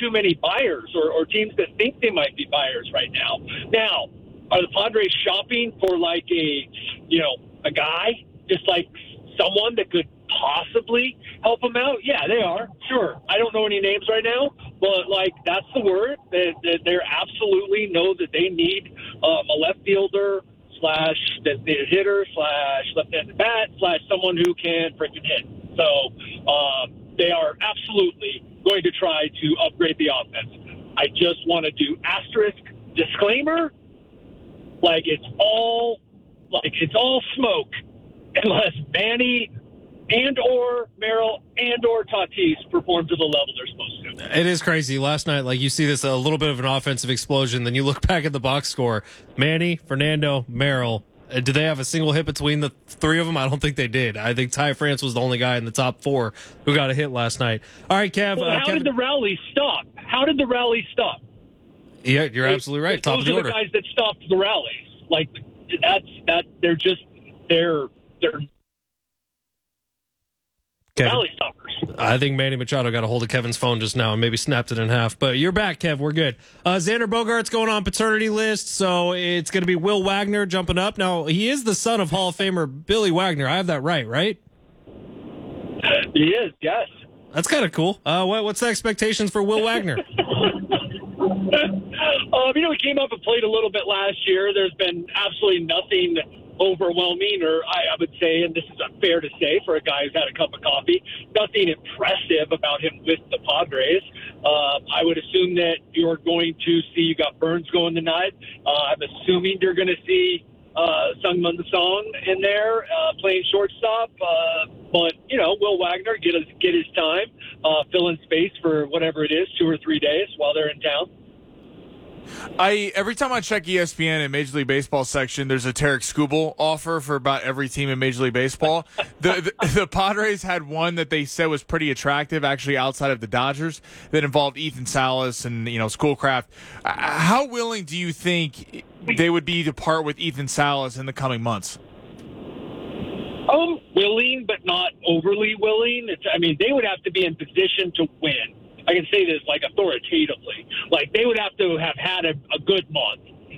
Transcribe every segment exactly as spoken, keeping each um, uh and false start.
too many buyers or, or teams that think they might be buyers right now. Now, are the Padres shopping for like a, you know, a guy, just like someone that could possibly help them out? Yeah, they are. Sure. I don't know any names right now, but like that's the word. That they, they absolutely know that they need um, a left fielder slash designated hitter slash left-handed bat slash someone who can freaking hit. So um, they are absolutely going to try to upgrade the offense. I just want to do asterisk disclaimer, like it's all like it's all smoke unless Manny and or Merrill and or Tatis perform to the level they're supposed to. It is crazy. Last night, like you see this a little bit of an offensive explosion, then you look back at the box score. Manny, Fernando, Merrill. Uh, did they have a single hit between the three of them? I don't think they did. I think Ty France was the only guy in the top four who got a hit last night. All right, Kev. Well, uh, how Kevin, did the rally stop? How did the rally stop? Yeah, you're absolutely right. Top Those of the are order. the guys that stopped the rallies. Like that's that. They're just they're they're Kevin. rally stoppers. I think Manny Machado got a hold of Kevin's phone just now and maybe snapped it in half. But you're back, Kev. We're good. Uh, Xander Bogaerts going on paternity list, so it's going to be Will Wagner jumping up. Now, he is the son of Hall of Famer Billy Wagner. I have that right, right? He is, yes. That's kind of cool. Uh, what, what's the expectations for Will Wagner? um, you know, he came up and played a little bit last year. There's been absolutely nothing overwhelming, or I, I would say, and this is unfair to say for a guy who's had a cup of coffee, nothing impressive about him with the Padres. Uh, I would assume that you're going to see, you got Burns going tonight. Uh, I'm assuming you're going to see uh, Sungmin Song in there uh, playing shortstop. Uh, but, you know, Will Wagner get his, get his time, uh, fill in space for whatever it is, two or three days while they're in town. I every time I check E S P N and Major League Baseball section, there's a Tarek Skubal offer for about every team in Major League Baseball. the, the the Padres had one that they said was pretty attractive, actually outside of the Dodgers, that involved Ethan Salas and you know Schoolcraft. Uh, how willing do you think they would be to part with Ethan Salas in the coming months? Um, willing, but not overly willing. It's, I mean, they would have to be in position to win. I can say this like authoritatively. Like they would have to have had a, a good month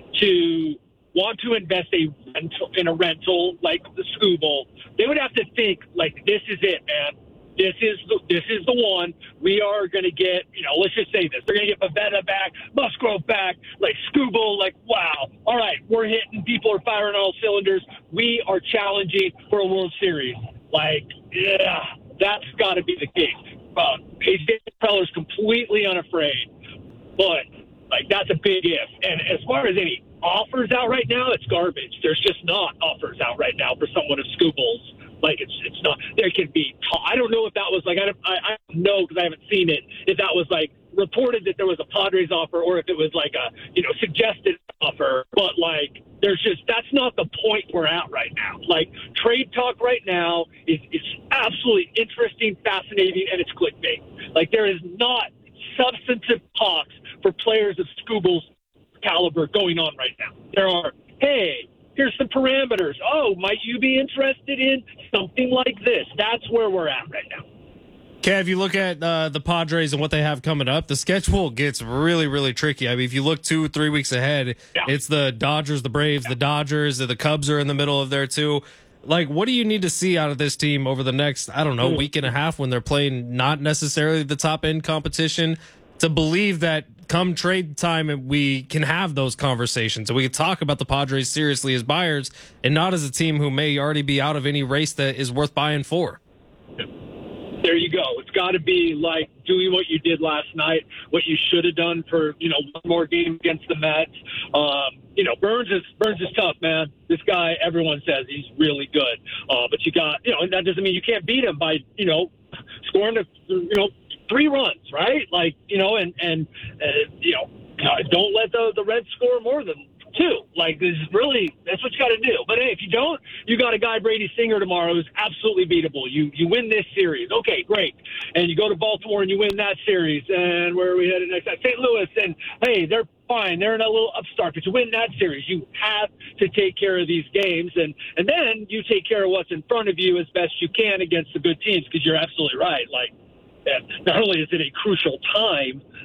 to want to invest a rental in a rental like the Skubal. They would have to think like this is it, man. This is the this is the one. We are going to get, you know, let's just say this. They're going to get Pavetta back, Musgrove back, like Skubal, like, wow. All right, we're hitting. People are firing on all cylinders. We are challenging for a World Series. Like, yeah, that's got to be the case. Uh, A J Preller's completely unafraid, but like that's a big if. And as far as any offers out right now, it's garbage. There's just not offers out right now for someone of Skubal's. Like it's it's not. There can be. I don't know if that was like I don't, I, I don't know because I haven't seen it. If that was like reported that there was a Padres offer, or if it was like a you know suggested offer. But like there's just that's not the point we're at right now. Like trade talk right now is is absolutely interesting, fascinating, and it's clickbait. Like there is not substantive talks for players of Skubal's caliber going on right now. There are hey. Here's some parameters. Oh, might you be interested in something like this? That's where we're at right now. Kev, you look at uh, the Padres and what they have coming up, the schedule gets really, really tricky. I mean, if you look two, three weeks ahead, yeah. It's the Dodgers, the Braves, yeah. the Dodgers, the Cubs are in the middle of there too. Like, what do you need to see out of this team over the next, I don't know, week and a half when they're playing not necessarily the top-end competition to believe that come trade time we can have those conversations and we can talk about the Padres seriously as buyers and not as a team who may already be out of any race that is worth buying for? There you go. It's got to be like doing what you did last night, what you should have done for, you know, one more game against the Mets. Um, you know, Burns is Burns is tough, man. This guy, everyone says he's really good. Uh, but you got, you know, and that doesn't mean you can't beat him by, you know, scoring, a, you know, three runs, right? Like, you know, and, and uh, you know, don't let the, the Reds score more than two. Like, this is really, that's what you got to do. But hey, if you don't, you got a guy, Brady Singer, tomorrow who's absolutely beatable. You you win this series. Okay, great. And you go to Baltimore and you win that series. And where are we headed next? Saint Louis. And hey, they're fine. They're in a little upstart. But you win that series. You have to take care of these games. And, and then you take care of what's in front of you as best you can against the good teams because you're absolutely right. Like, and not only is it a crucial time